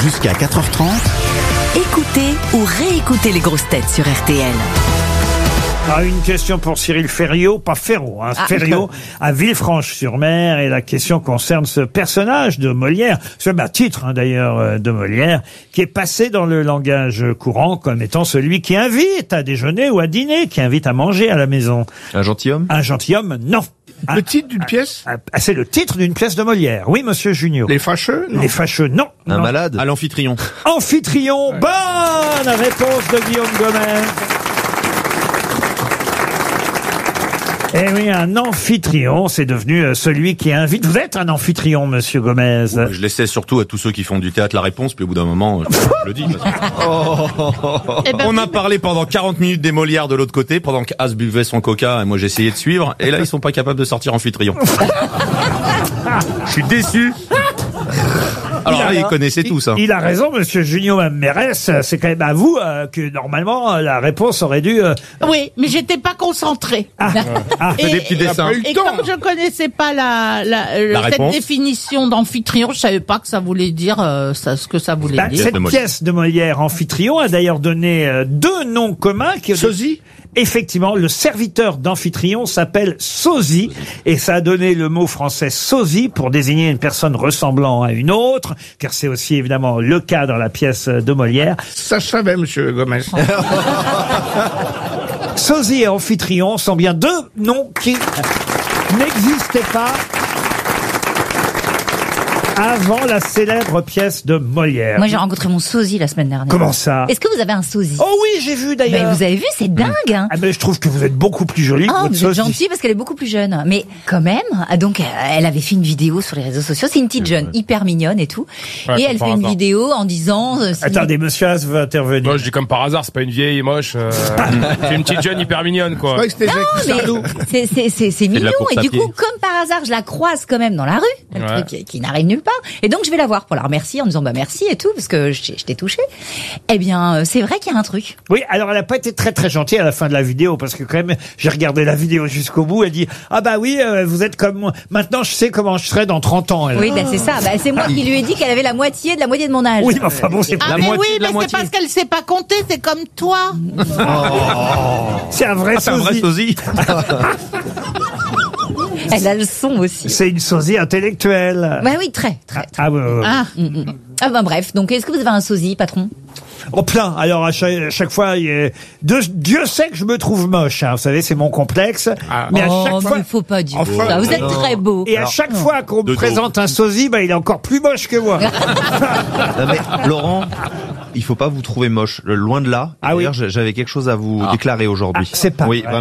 Jusqu'à 4h30. Écoutez ou réécoutez les grosses têtes sur RTL. Ah, une question pour Cyril Ferriot, pas Ferraud, Ferriot, à Villefranche-sur-Mer. Et la question concerne ce personnage de Molière, c'est un titre d'ailleurs de Molière, qui est passé dans le langage courant comme étant celui qui invite à déjeuner ou à dîner, qui invite à manger à la maison. Un gentilhomme? Un gentilhomme, non. Le titre d'une pièce? C'est le titre d'une pièce de Molière. Oui, monsieur Junio. Les fâcheux? Non. Les fâcheux, non. Un Non. malade? À l'amphitryon. Amphitryon, bonne réponse de Guillaume Gomez. Eh oui, un amphitryon, c'est devenu celui qui invite. Vous êtes un amphitryon, monsieur Gomez. Je laissais surtout à tous ceux qui font du théâtre la réponse, puis au bout d'un moment, je le dis. On a parlé pendant 40 minutes des Molières de l'autre côté, pendant qu'As buvait son coca, et moi j'essayais de suivre, et là ils sont pas capables de sortir amphitryon. Je suis déçu. Alors là, ils connaissaient tous. Hein. Il a raison, monsieur Junio Mérès. C'est quand même à vous que normalement la réponse aurait dû. Oui, mais j'étais pas concentrée. Des petits dessins. Et comme je connaissais pas cette réponse. définition d'amphitryon, je savais pas que ça voulait dire ce que ça voulait dire. Cette pièce de Molière, Amphitryon, a d'ailleurs donné deux noms communs. Sosie? Effectivement, le serviteur d'Amphitryon s'appelle sosie, et ça a donné le mot français sosie pour désigner une personne ressemblant à une autre, car c'est aussi évidemment le cas dans la pièce de Molière. Ça je savais, monsieur Gomez. Sosie et Amphitryon sont bien deux noms qui n'existaient pas avant la célèbre pièce de Molière. Moi, j'ai rencontré mon sosie la semaine dernière. Comment ça? Est-ce que vous avez un sosie? Oh oui, j'ai vu d'ailleurs. Ben, vous avez vu, c'est dingue, hein. Ah ben, je trouve que vous êtes beaucoup plus jolie que Oh, votre vous êtes sosie. gentille parce qu'elle est beaucoup plus jeune. Mais quand même, donc elle avait fait une vidéo sur les réseaux sociaux. C'est une petite jeune, hyper mignonne et tout. Et elle fait une vidéo en disant... Attendez, monsieur As veut intervenir. Moi, je dis comme par hasard, c'est pas une vieille moche. C'est une petite jeune hyper mignonne, quoi. Ouais, c'était Jacques Sardou. C'est de la mignon. course Et à du pied. coup, comme par hasard, je la croise quand même dans la rue. Un truc qui n'arrive nulle part. Et donc, je vais la voir pour la remercier en disant bah merci et tout, parce que je t'ai touché. Eh bien, c'est vrai qu'il y a un truc. Oui, alors elle a pas été très très gentille à la fin de la vidéo, parce que quand même, j'ai regardé la vidéo jusqu'au bout, elle dit ah bah oui, vous êtes comme moi. Maintenant je sais comment je serai dans 30 ans. Elle. Oui, bah c'est ça. Bah, c'est moi qui lui ai dit qu'elle avait la moitié de mon âge. Oui, mais enfin bon, c'est Ah mais oui, mais c'est parce qu'elle sait pas compter, c'est comme toi. c'est un vrai C'est un vrai sosie. sosie. Elle a le son aussi. C'est une sosie intellectuelle. Bah oui, très. Ah, Ah bah bref, donc est-ce que vous avez un sosie, patron? Oh plein. Alors à chaque fois, Dieu sait que je me trouve moche. Hein, vous savez, c'est mon complexe. Mais à chaque fois, il faut pas dire Enfin, ça. Vous êtes très beau. et à chaque fois qu'on me présente un sosie, bah il est encore plus moche que moi. Non, mais, Laurent, il faut pas vous trouver moche. Loin de là. Ah oui. D'ailleurs, j'avais quelque chose à vous déclarer aujourd'hui. Ah, c'est pas Oui, vrai.